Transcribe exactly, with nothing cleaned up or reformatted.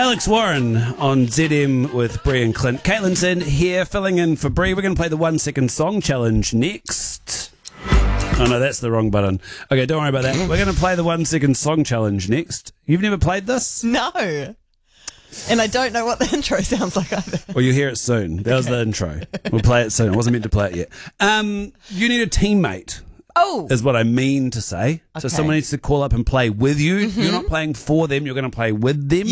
Alex Warren on Z M with Bree and Clint. Caitlin's in here filling in for Bree. We're going to play the one second song challenge next. Oh no, that's the wrong button. Okay, don't worry about that. We're going to play the one second song challenge next. You've never played this? No. And I don't know what the intro sounds like either. Well, you'll hear it soon. That was the intro. We'll play it soon. I wasn't meant to play it yet. Um, you need a teammate. Oh. Is what I mean to say. Okay. So someone needs to call up and play with you. Mm-hmm. You're not playing for them. You're going to play with them.